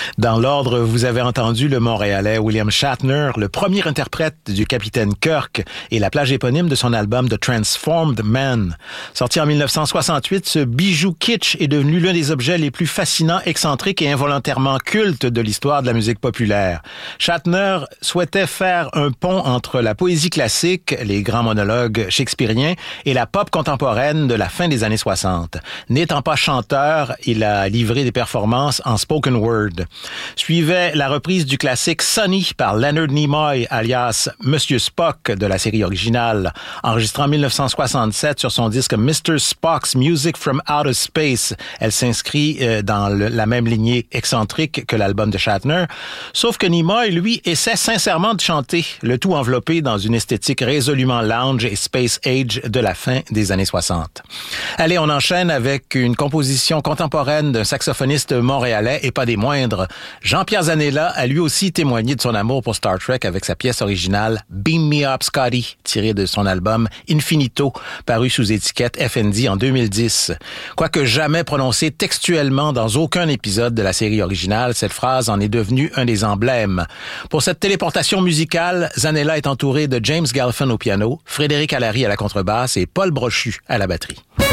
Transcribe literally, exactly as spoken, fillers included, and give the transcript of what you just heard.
Dans l'ordre, vous avez entendu le Montréalais William Shatner, le premier interprète du capitaine Kirk et la plage éponyme de son album The Transformed Man. Sorti en dix-neuf cent soixante-huit, ce bijou kitsch est devenu l'un des objets les plus fascinants, excentriques et involontairement cultes de l'histoire de la musique populaire. Shatner souhaitait faire un pont entre la poésie classique, les grands monologues shakespeariens, et la pop contemporaine de la fin des années soixante. N'étant pas chanteur, il a livré des performances en spoken word. Suivait la reprise du classique Sunny par Leonard Nimoy, alias Monsieur Spock de la série originale, enregistrée en dix-neuf cent soixante-sept sur son disque mister Spock's Music from Outer Space. Elle s'inscrit euh, dans le, la même lignée excentrique que l'album de Shatner, sauf que Nimoy, lui, essaie sincèrement de chanter, le tout enveloppé dans une esthétique résolument lounge et space age de la fin des années soixante. Allez, on enchaîne avec une composition contemporaine d'un saxophoniste montréalais et pas des moindres. Jean-Pierre Zanella a lui aussi témoigné de son amour pour Star Trek avec sa pièce originale Beam Me Up Scotty, tirée de son album Infinito, paru sous étiquette F N D en deux mille dix. Quoique jamais prononcée textuellement dans aucun épisode de la série originale, cette phrase en est devenue un des emblèmes. Pour cette téléportation musicale, Zanella est entouré de James Galfin au piano, Frédéric Allary à la contrebasse et Paul Brochu à la batterie.